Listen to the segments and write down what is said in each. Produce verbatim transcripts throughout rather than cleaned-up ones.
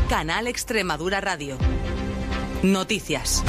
Canal Extremadura Radio. Noticias.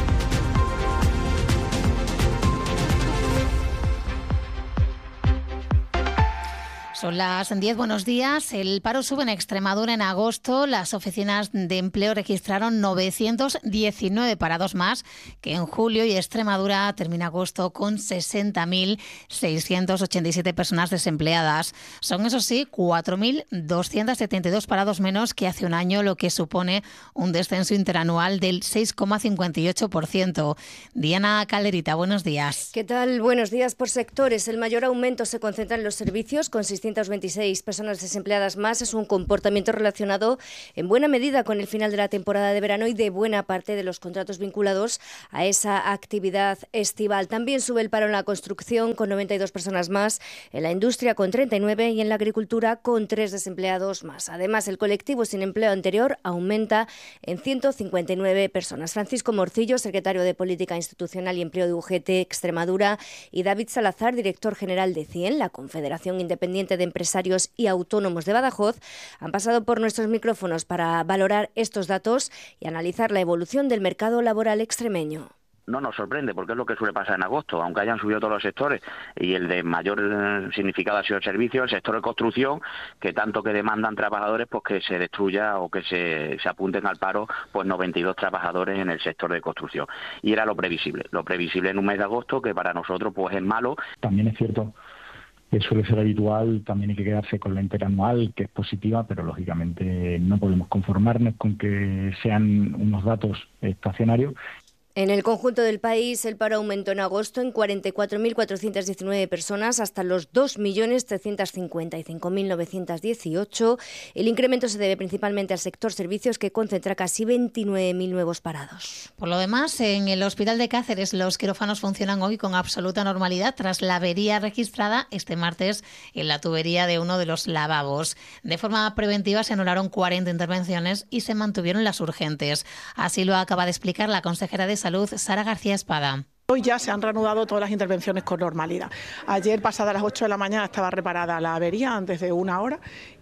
Son las diez, buenos días. El paro sube en Extremadura en agosto. Las oficinas de empleo registraron novecientos diecinueve parados más que en julio y Extremadura termina agosto con sesenta mil seiscientos ochenta y siete personas desempleadas. Son, eso sí, cuatro mil doscientos setenta y dos parados menos que hace un año, lo que supone un descenso interanual del seis coma cincuenta y ocho por ciento. Diana Calderita, buenos días. ¿Qué tal? Buenos días. Por sectores, el mayor aumento se concentra en los servicios, con seiscientas veintiséis personas desempleadas más. Es un comportamiento relacionado en buena medida con el final de la temporada de verano y de buena parte de los contratos vinculados a esa actividad estival. También sube el paro en la construcción, con noventa y dos personas más, en la industria con treinta y nueve y en la agricultura con tres desempleados más. Además, el colectivo sin empleo anterior aumenta en ciento cincuenta y nueve personas. Francisco Morcillo, secretario de Política Institucional y Empleo de U G T Extremadura, y David Salazar, director general de CIEN, la Confederación Independiente de Empresarios y Autónomos de Badajoz, han pasado por nuestros micrófonos para valorar estos datos y analizar la evolución del mercado laboral extremeño. No nos sorprende, porque es lo que suele pasar en agosto, aunque hayan subido todos los sectores, y el de mayor significado ha sido el servicio, el sector de construcción, que tanto que demandan trabajadores, pues que se destruya o que se, se apunten al paro, pues noventa y dos trabajadores en el sector de construcción. Y era lo previsible, lo previsible en un mes de agosto, que para nosotros pues es malo. También es cierto que suele ser habitual, también hay que quedarse con la interanual, que es positiva, pero lógicamente no podemos conformarnos con que sean unos datos estacionarios. En el conjunto del país, el paro aumentó en agosto en cuarenta y cuatro mil cuatrocientas diecinueve personas hasta los dos millones trescientos cincuenta y cinco mil novecientos dieciocho. El incremento se debe principalmente al sector servicios, que concentra casi veintinueve mil nuevos parados. Por lo demás, en el Hospital de Cáceres los quirófanos funcionan hoy con absoluta normalidad tras la avería registrada este martes en la tubería de uno de los lavabos. De forma preventiva se anularon cuarenta intervenciones y se mantuvieron las urgentes. Así lo acaba de explicar la consejera de Salud, Sara García Espada. Hoy ya se han reanudado todas las intervenciones con normalidad. Ayer, pasada las ocho de la mañana, estaba reparada la avería antes de una hora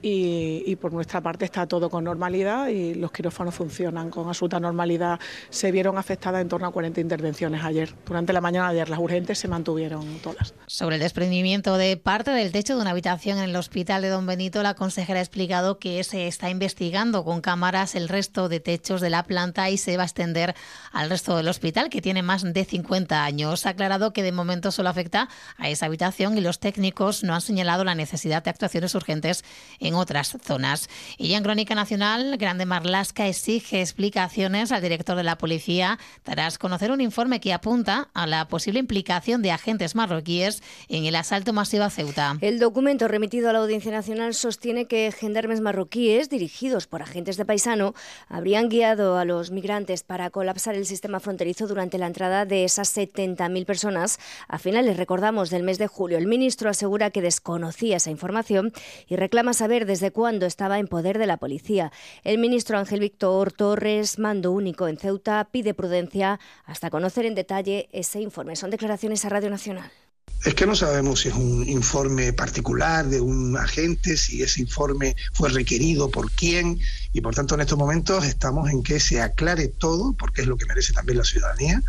y, y por nuestra parte está todo con normalidad y los quirófanos funcionan con absoluta normalidad. Se vieron afectadas en torno a cuarenta intervenciones ayer. Durante la mañana de ayer las urgentes se mantuvieron todas. Sobre el desprendimiento de parte del techo de una habitación en el Hospital de Don Benito, la consejera ha explicado que se está investigando con cámaras el resto de techos de la planta y se va a extender al resto del hospital, que tiene más de cincuenta años. Ha aclarado que de momento solo afecta a esa habitación y los técnicos no han señalado la necesidad de actuaciones urgentes en otras zonas. Y ya en Crónica Nacional, Grande Marlaska exige explicaciones al director de la policía tras conocer un informe que apunta a la posible implicación de agentes marroquíes en el asalto masivo a Ceuta. El documento remitido a la Audiencia Nacional sostiene que gendarmes marroquíes, dirigidos por agentes de paisano, habrían guiado a los migrantes para colapsar el sistema fronterizo durante la entrada de esas setenta mil personas a finales, recordamos, del mes de julio. El ministro asegura que desconocía esa información y reclama saber desde cuándo estaba en poder de la policía. El ministro Ángel Víctor Torres, mando único en Ceuta, pide prudencia hasta conocer en detalle ese informe. Son declaraciones a Radio Nacional. Es que no sabemos si es un informe particular de un agente, si ese informe fue requerido por quién, y por tanto en estos momentos estamos en que se aclare todo, porque es lo que merece también la ciudadanía,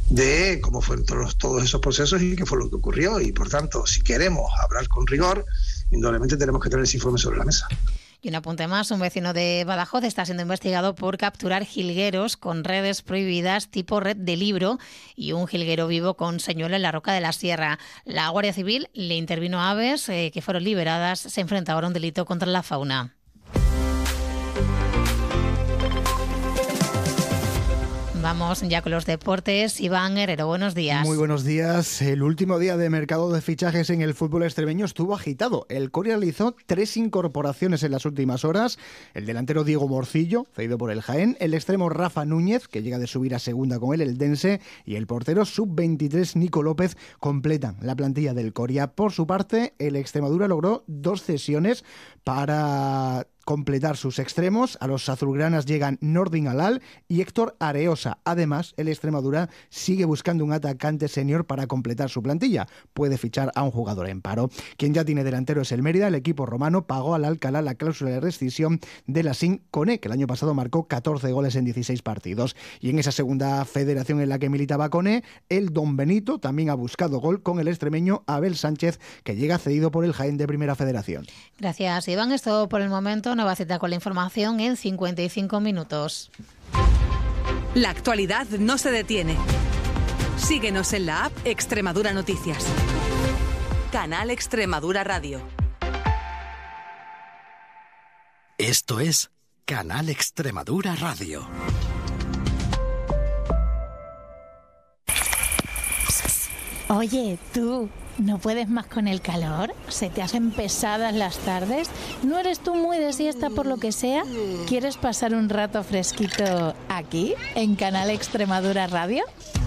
de cómo fueron todos, todos esos procesos y qué fue lo que ocurrió. Y por tanto, si queremos hablar con rigor, indudablemente tenemos que tener ese informe sobre la mesa. Y un apunte más, un vecino de Badajoz está siendo investigado por capturar jilgueros con redes prohibidas tipo red de libro y un jilguero vivo con señuelo en la Roca de la Sierra. La Guardia Civil le intervino a aves eh, que fueron liberadas. Se enfrenta ahora a un delito contra la fauna. Vamos ya con los deportes. Iván Herrero, buenos días. Muy buenos días. El último día de mercado de fichajes en el fútbol extremeño estuvo agitado. El Coria realizó tres incorporaciones en las últimas horas. El delantero Diego Morcillo, cedido por el Jaén, el extremo Rafa Núñez, que llega de subir a segunda con él, el Dense, y el portero sub veintitrés Nico López completan la plantilla del Coria. Por su parte, el Extremadura logró dos cesiones para completar sus extremos. A los azulgranas llegan Nordin Alal y Héctor Areosa. Además, el Extremadura sigue buscando un atacante senior para completar su plantilla. Puede fichar a un jugador en paro. Quien ya tiene delantero es el Mérida. El equipo romano pagó al Alcalá la cláusula de rescisión de Lassine Koné, que el año pasado marcó catorce goles en dieciséis partidos. Y en esa segunda federación en la que militaba Koné, el Don Benito también ha buscado gol con el extremeño Abel Sánchez, que llega cedido por el Jaén de Primera Federación. Gracias, Iván. Es todo por el momento. Nueva cita con la información en cincuenta y cinco minutos. La actualidad no se detiene. Síguenos en la app Extremadura Noticias. Canal Extremadura Radio. Esto es Canal Extremadura Radio. Oye, tú, ¿no puedes más con el calor? ¿Se te hacen pesadas las tardes? ¿No eres tú muy de siesta por lo que sea? ¿Quieres pasar un rato fresquito aquí, en Canal Extremadura Radio?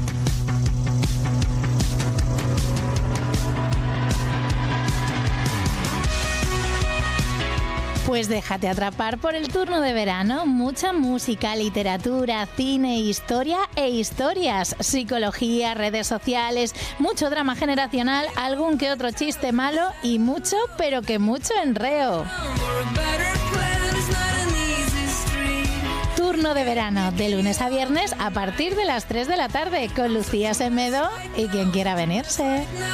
Pues déjate atrapar por el turno de verano. Mucha música, literatura, cine, historia e historias, psicología, redes sociales, mucho drama generacional, algún que otro chiste malo y mucho, pero que mucho enreo. Turno de verano, de lunes a viernes a partir de las tres de la tarde, con Lucía Semedo y quien quiera venirse.